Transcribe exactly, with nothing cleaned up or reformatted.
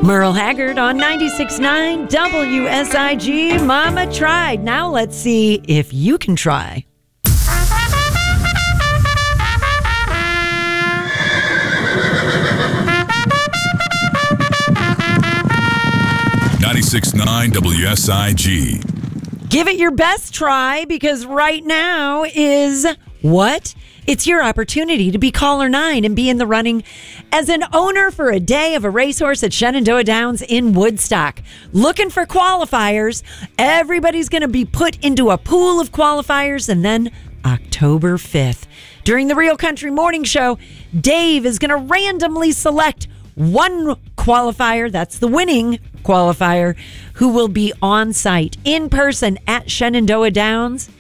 Merle Haggard on ninety-six point nine W S I G. Mama tried. Now let's see if you can try. ninety-six point nine W S I G. Give it your best try, because right now is what? It's your opportunity to be caller nine and be in the running as an owner for a day of a racehorse at Shenandoah Downs in Woodstock. Looking for qualifiers. Everybody's going to be put into a pool of qualifiers, and then October fifth, during the Real Country Morning Show, Dave is going to randomly select one qualifier, that's the winning qualifier, who will be on site in person at Shenandoah Downs